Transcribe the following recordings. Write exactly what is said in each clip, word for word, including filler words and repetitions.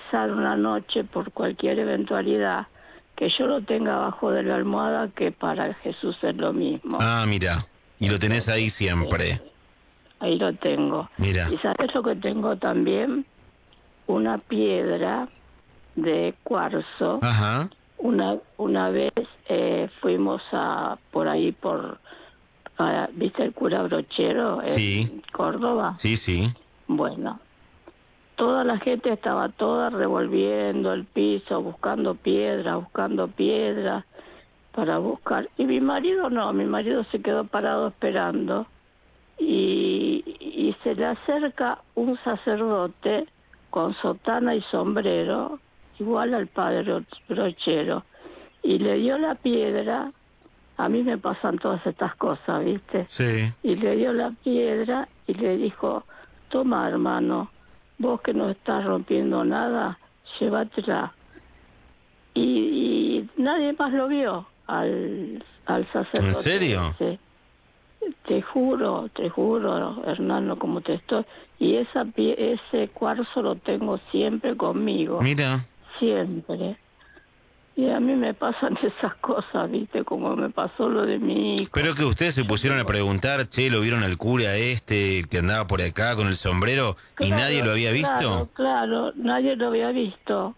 rezar una noche por cualquier eventualidad, que yo lo tenga abajo de la almohada, que para Jesús es lo mismo. Ah, mira, y lo tenés ahí siempre. Eh, ahí lo tengo. Mira. ¿Y sabes lo que tengo también? Una piedra de cuarzo. Ajá. Una una vez eh, fuimos a por ahí por a, ¿viste el cura Brochero en Sí. Córdoba? Sí, sí. Bueno, toda la gente estaba toda revolviendo el piso, buscando piedras, buscando piedras para buscar. Y mi marido no, mi marido se quedó parado esperando y, y se le acerca un sacerdote con sotana y sombrero, igual al padre Brochero, y le dio la piedra. A mí me pasan todas estas cosas, ¿viste? Sí. Y le dio la piedra y le dijo, toma hermano, vos que no estás rompiendo nada, llévatela. Y, y nadie más lo vio al, al sacerdote. ¿En serio? Ese. Te juro, te juro, Hernando, como te estoy. Y esa pie, ese cuarzo lo tengo siempre conmigo. Mira. Siempre. Y a mí me pasan esas cosas, ¿viste? Como me pasó lo de mi hijo. Pero que ustedes se pusieron a preguntar, che, ¿lo vieron al cura este que andaba por acá con el sombrero y Claro, nadie lo había visto? Claro, claro, nadie lo había visto.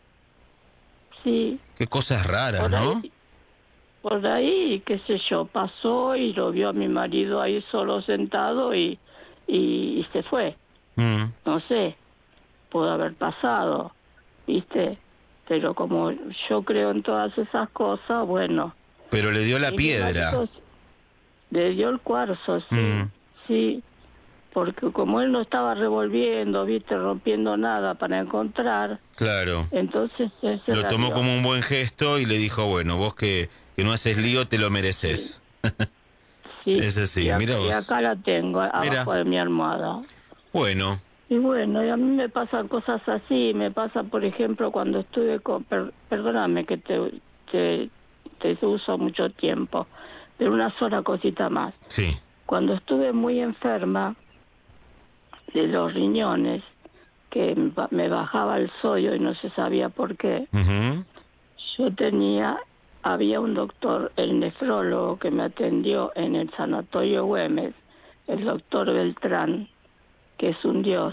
Sí. Qué cosas raras, Por ¿no? ahí, por ahí, qué sé yo, pasó y lo vio a mi marido ahí solo sentado y, y, y se fue. Mm. No sé, pudo haber pasado, ¿viste? Pero como yo creo en todas esas cosas, bueno. Pero le dio la Y mi piedra. marido le dio el cuarzo, sí, Mm. sí. Porque como él no estaba revolviendo, ¿viste? Rompiendo nada para encontrar, Claro. entonces él se Lo la tomó dio. como un buen gesto y le dijo, bueno, vos que, que no haces lío, te lo Sí, mereces. sí. Ese sí, Y mira acá, y vos. acá la tengo, Mira. abajo de mi almohada. Bueno. Y bueno, y a mí me pasan cosas así. Me pasa, por ejemplo, cuando estuve con... Per, perdóname que te, te, te uso mucho tiempo, pero una sola cosita más. Sí. Cuando estuve muy enferma de los riñones, que me bajaba el sodio y no se sabía por qué, Uh-huh. yo tenía, había un doctor, el nefrólogo que me atendió en el sanatorio Güemes, el doctor Beltrán, que es un dios.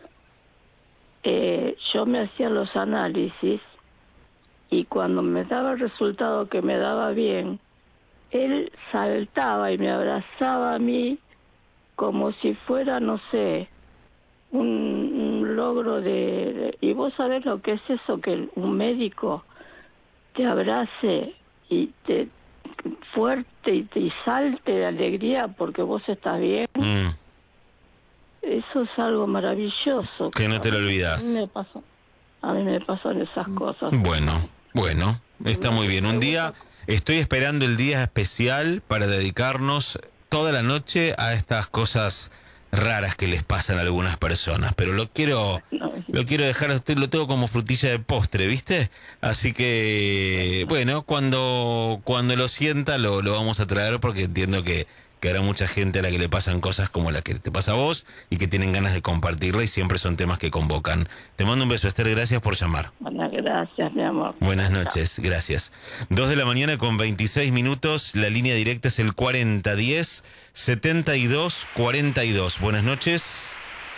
Eh, yo me hacía los análisis y cuando me daba el resultado que me daba bien, él saltaba y me abrazaba a mí como si fuera, no sé, un, un logro de, de... Y vos sabés lo que es eso, que un médico te abrace y te fuerte y te y salte de alegría porque vos estás bien. Mm. Eso es algo maravilloso. Que no te lo A mí olvidás. me pasa, a mí me pasan esas cosas. Bueno, bueno, está muy bien. Un día estoy esperando el día especial para dedicarnos toda la noche a estas cosas raras que les pasan a algunas personas, pero lo quiero No, lo quiero dejar, lo tengo como frutilla de postre, ¿viste? Así que bueno, cuando cuando lo sienta lo, lo vamos a traer porque entiendo que que habrá mucha gente a la que le pasan cosas como la que te pasa a vos y que tienen ganas de compartirla y siempre son temas que convocan. Te mando un beso, Esther, gracias por llamar. bueno, gracias, mi amor. Buenas noches, gracias. Dos de la mañana con veintiséis minutos, la línea directa es el cuarenta diez setenta y dos cuarenta y dos. Buenas noches.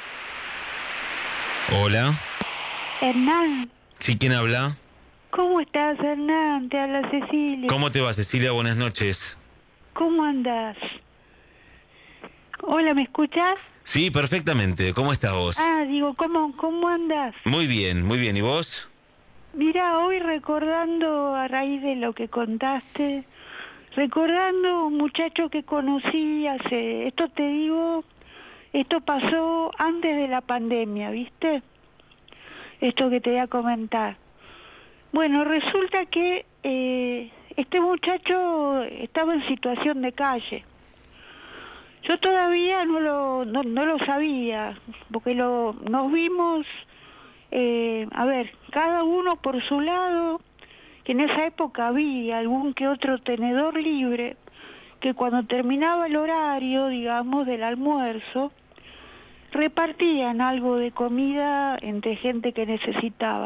Hola. Hernán. ¿Sí, quién habla? ¿Cómo estás, Hernán? Te habla Cecilia. ¿Cómo te va, Cecilia? Buenas noches. ¿Cómo andás? Hola, ¿me escuchás? Sí, perfectamente. ¿Cómo estás vos? Ah, digo, ¿cómo, cómo andás? Muy bien, muy bien. ¿Y vos? Mira, hoy recordando a raíz de lo que contaste, recordando un muchacho que conocí hace, esto te digo, esto pasó antes de la pandemia, ¿viste? Esto que te voy a comentar. Bueno, resulta que eh, este muchacho estaba en situación de calle. Yo todavía no lo no, no lo sabía, porque lo nos vimos, eh, a ver, cada uno por su lado, que en esa época había algún que otro tenedor libre, que cuando terminaba el horario, digamos, del almuerzo, repartían algo de comida entre gente que necesitaba.